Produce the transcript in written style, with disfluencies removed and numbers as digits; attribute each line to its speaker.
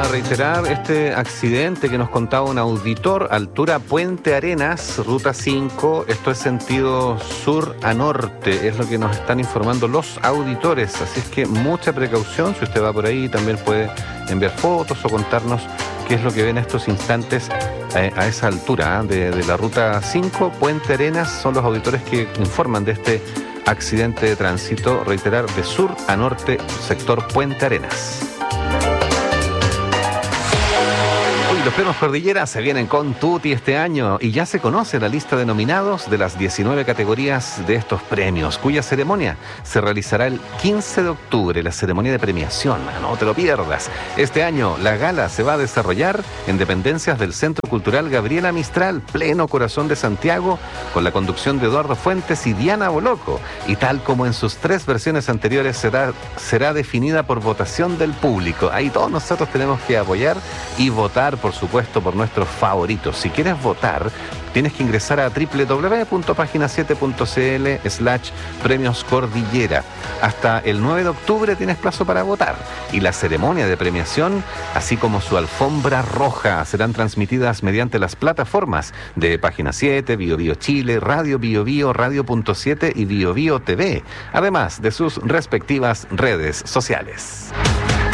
Speaker 1: reiterar este accidente que nos contaba un auditor, altura Puente Arenas, ruta 5, esto es sentido sur a norte, es lo que nos están informando los auditores, así es que mucha precaución, si usted va por ahí también puede enviar fotos o contarnos qué es lo que ve en estos instantes a esa altura de la ruta 5, Puente Arenas, son los auditores que informan de este accidente de tránsito, reiterar, de sur a norte, sector Puente Arenas. Los premios Cordillera se vienen con tutti este año y ya se conoce la lista de nominados de las 19 categorías de estos premios, cuya ceremonia se realizará el 15 de octubre, la ceremonia de premiación. No te lo pierdas. Este año la gala se va a desarrollar en dependencias del Centro Cultural Gabriela Mistral, pleno corazón de Santiago, con la conducción de Eduardo Fuentes y Diana Boloco. Y tal como en sus 3 versiones anteriores, será definida por votación del público. Ahí todos nosotros tenemos que apoyar y votar, por supuesto, por nuestros favoritos. Si quieres votar, tienes que ingresar a www.pagina7.cl/premios Cordillera. Hasta el 9 de octubre tienes plazo para votar. Y la ceremonia de premiación, así como su alfombra roja, serán transmitidas mediante las plataformas de Página 7, Bio Bio Chile, Radio Bio Bio, Radio.7 y Bio Bio TV, además de sus respectivas redes sociales.